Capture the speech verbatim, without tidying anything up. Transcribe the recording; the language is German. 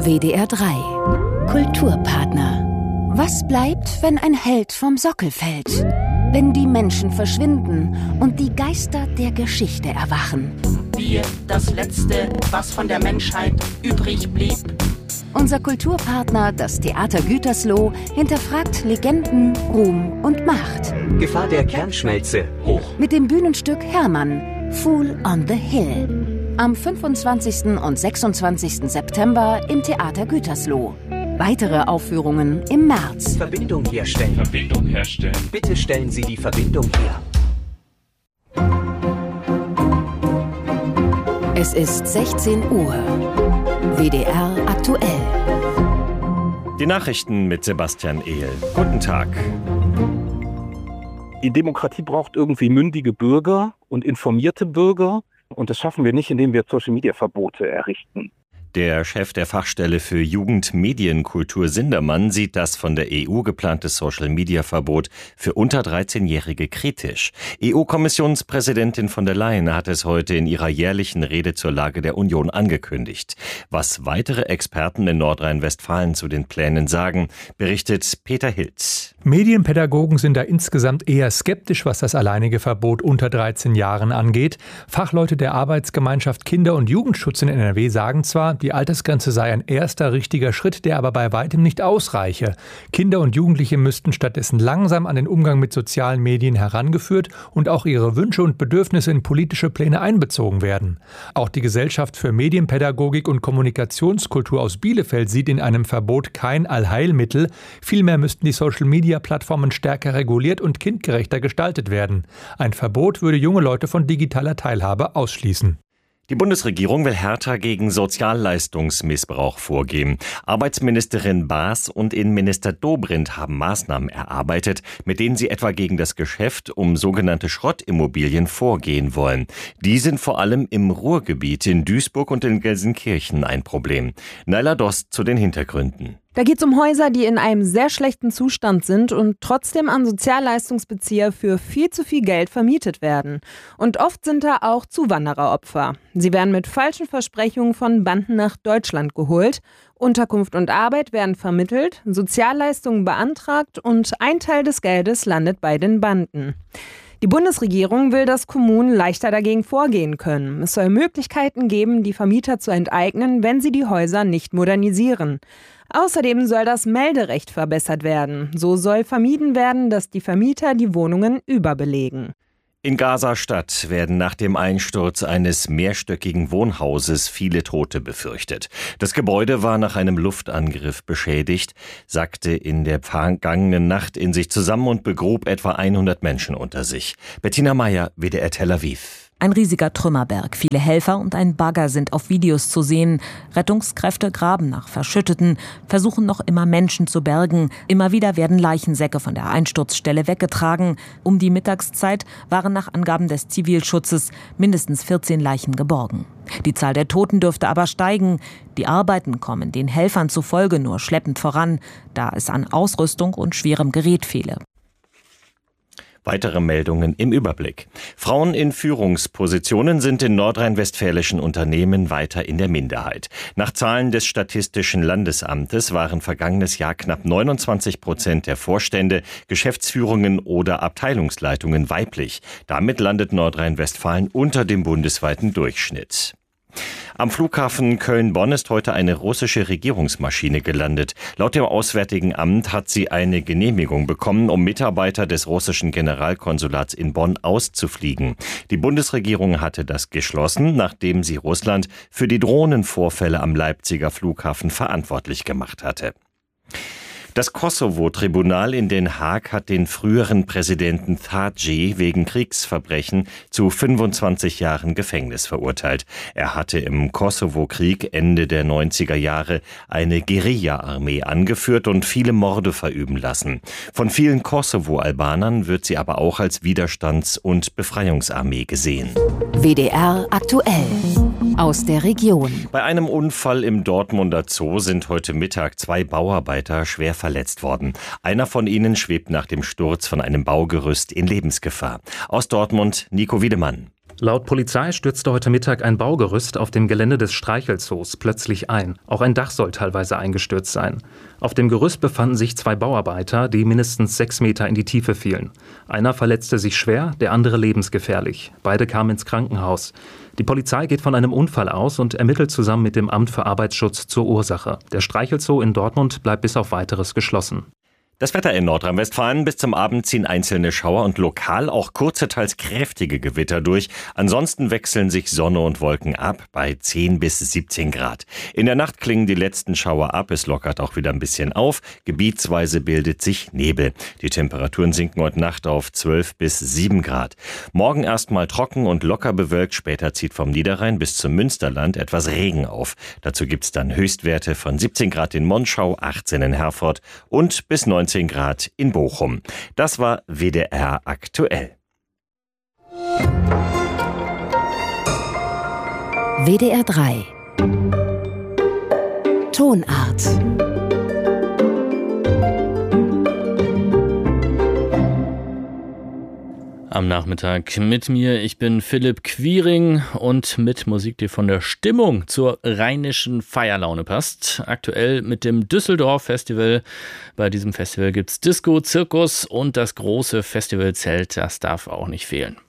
W D R drei Kulturpartner. Was bleibt, wenn ein Held vom Sockel fällt? Wenn die Menschen verschwinden und die Geister der Geschichte erwachen? Wir, das Letzte, was von der Menschheit übrig blieb. Unser Kulturpartner, das Theater Gütersloh, hinterfragt Legenden, Ruhm und Macht. Gefahr der Kernschmelze hoch. Mit dem Bühnenstück Hermann, Fool on the Hill. Am fünfundzwanzigsten und sechsundzwanzigsten September im Theater Gütersloh. Weitere Aufführungen im März. Verbindung herstellen. Verbindung herstellen. Bitte stellen Sie die Verbindung her. Es ist sechzehn Uhr. W D R aktuell. Die Nachrichten mit Sebastian Ehl. Guten Tag. Die Demokratie braucht irgendwie mündige Bürger und informierte Bürger. Und das schaffen wir nicht, indem wir Social-Media-Verbote errichten. Der Chef der Fachstelle für Jugend, Medienkultur Sindermann sieht das von der E U geplante Social-Media-Verbot für unter dreizehnjährige kritisch. E U-Kommissionspräsidentin von der Leyen hat es heute in ihrer jährlichen Rede zur Lage der Union angekündigt. Was weitere Experten in Nordrhein-Westfalen zu den Plänen sagen, berichtet Peter Hilz. Medienpädagogen sind da insgesamt eher skeptisch, was das alleinige Verbot unter dreizehn Jahren angeht. Fachleute der Arbeitsgemeinschaft Kinder- und Jugendschutz in N R W sagen zwar, die Altersgrenze sei ein erster richtiger Schritt, der aber bei weitem nicht ausreiche. Kinder und Jugendliche müssten stattdessen langsam an den Umgang mit sozialen Medien herangeführt und auch ihre Wünsche und Bedürfnisse in politische Pläne einbezogen werden. Auch die Gesellschaft für Medienpädagogik und Kommunikationskultur aus Bielefeld sieht in einem Verbot kein Allheilmittel. Vielmehr müssten die Social-Media-Plattformen stärker reguliert und kindgerechter gestaltet werden. Ein Verbot würde junge Leute von digitaler Teilhabe ausschließen. Die Bundesregierung will härter gegen Sozialleistungsmissbrauch vorgehen. Arbeitsministerin Baas und Innenminister Dobrindt haben Maßnahmen erarbeitet, mit denen sie etwa gegen das Geschäft um sogenannte Schrottimmobilien vorgehen wollen. Die sind vor allem im Ruhrgebiet in Duisburg und in Gelsenkirchen ein Problem. Naila Dost zu den Hintergründen. Da geht es um Häuser, die in einem sehr schlechten Zustand sind und trotzdem an Sozialleistungsbezieher für viel zu viel Geld vermietet werden. Und oft sind da auch Zuwandereropfer. Sie werden mit falschen Versprechungen von Banden nach Deutschland geholt. Unterkunft und Arbeit werden vermittelt, Sozialleistungen beantragt und ein Teil des Geldes landet bei den Banden. Die Bundesregierung will, dass Kommunen leichter dagegen vorgehen können. Es soll Möglichkeiten geben, die Vermieter zu enteignen, wenn sie die Häuser nicht modernisieren. Außerdem soll das Melderecht verbessert werden. So soll vermieden werden, dass die Vermieter die Wohnungen überbelegen. In Gaza-Stadt werden nach dem Einsturz eines mehrstöckigen Wohnhauses viele Tote befürchtet. Das Gebäude war nach einem Luftangriff beschädigt, sackte in der vergangenen Nacht in sich zusammen und begrub etwa hundert Menschen unter sich. Bettina Meyer, W D R Tel Aviv. Ein riesiger Trümmerberg, viele Helfer und ein Bagger sind auf Videos zu sehen. Rettungskräfte graben nach Verschütteten, versuchen noch immer Menschen zu bergen. Immer wieder werden Leichensäcke von der Einsturzstelle weggetragen. Um die Mittagszeit waren nach Angaben des Zivilschutzes mindestens vierzehn Leichen geborgen. Die Zahl der Toten dürfte aber steigen. Die Arbeiten kommen den Helfern zufolge nur schleppend voran, da es an Ausrüstung und schwerem Gerät fehle. Weitere Meldungen im Überblick. Frauen in Führungspositionen sind in nordrhein-westfälischen Unternehmen weiter in der Minderheit. Nach Zahlen des Statistischen Landesamtes waren vergangenes Jahr knapp neunundzwanzig Prozent der Vorstände, Geschäftsführungen oder Abteilungsleitungen weiblich. Damit landet Nordrhein-Westfalen unter dem bundesweiten Durchschnitt. Am Flughafen Köln-Bonn ist heute eine russische Regierungsmaschine gelandet. Laut dem Auswärtigen Amt hat sie eine Genehmigung bekommen, um Mitarbeiter des russischen Generalkonsulats in Bonn auszufliegen. Die Bundesregierung hatte das geschlossen, nachdem sie Russland für die Drohnenvorfälle am Leipziger Flughafen verantwortlich gemacht hatte. Das Kosovo-Tribunal in Den Haag hat den früheren Präsidenten Thaci wegen Kriegsverbrechen zu fünfundzwanzig Jahren Gefängnis verurteilt. Er hatte im Kosovo-Krieg Ende der neunziger Jahre eine Guerilla-Armee angeführt und viele Morde verüben lassen. Von vielen Kosovo-Albanern wird sie aber auch als Widerstands- und Befreiungsarmee gesehen. W D R aktuell. Aus der Region. Bei einem Unfall im Dortmunder Zoo sind heute Mittag zwei Bauarbeiter schwer verletzt worden. Einer von ihnen schwebt nach dem Sturz von einem Baugerüst in Lebensgefahr. Aus Dortmund, Nico Wiedemann. Laut Polizei stürzte heute Mittag ein Baugerüst auf dem Gelände des Streichelzoos plötzlich ein. Auch ein Dach soll teilweise eingestürzt sein. Auf dem Gerüst befanden sich zwei Bauarbeiter, die mindestens sechs Meter in die Tiefe fielen. Einer verletzte sich schwer, der andere lebensgefährlich. Beide kamen ins Krankenhaus. Die Polizei geht von einem Unfall aus und ermittelt zusammen mit dem Amt für Arbeitsschutz zur Ursache. Der Streichelzoo in Dortmund bleibt bis auf Weiteres geschlossen. Das Wetter in Nordrhein-Westfalen: bis zum Abend ziehen einzelne Schauer und lokal auch kurze, teils kräftige Gewitter durch. Ansonsten wechseln sich Sonne und Wolken ab bei zehn bis siebzehn Grad. In der Nacht klingen die letzten Schauer ab, es lockert auch wieder ein bisschen auf. Gebietsweise bildet sich Nebel. Die Temperaturen sinken heute Nacht auf zwölf bis sieben Grad. Morgen erstmal trocken und locker bewölkt, später zieht vom Niederrhein bis zum Münsterland etwas Regen auf. Dazu gibt's dann Höchstwerte von siebzehn Grad in Monschau, achtzehn in Herford und bis neunzehn Grad in Bochum. Das war W D R aktuell. W D R drei Tonart. Am Nachmittag mit mir, ich bin Philipp Quiring und mit Musik, die von der Stimmung zur rheinischen Feierlaune passt. Aktuell mit dem Düsseldorf Festival. Bei diesem Festival gibt's Disco, Zirkus und das große Festivalzelt, das darf auch nicht fehlen.